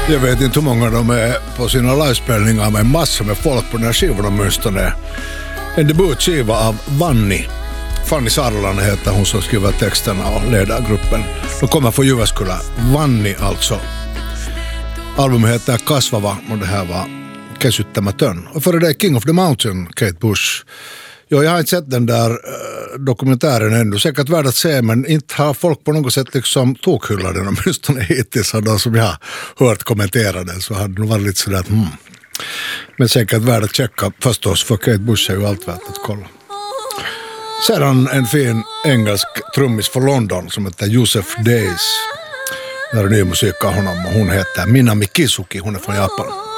Jag vet inte hur många de är på sina livespelningar, men massor med folk på den här skivan åtminstone. En debutskiva av Vanni. Fanny Sarlanen heter hon som skriver texterna och leder gruppen. De kommer från Jyväskylä. Vanni alltså. Albumet heter Kasvava och det här var Kesyttämätön. Och före det King of the Mountain, Kate Bush. Jag har inte sett den där dokumentären ännu. Säkert värd att se, men inte har folk på något sätt liksom tokhyllat den. Åtminstone hittills av de som jag har hört kommentera den så hade det varit lite sådär Men säkert värd att checka förstås, för Kate Bush är ju allt värt att kolla. Sedan en fin engelsk trummis från London som heter Joseph Days. Det är ny musik av honom och hon heter Minami Kisuki, hon är från Japan.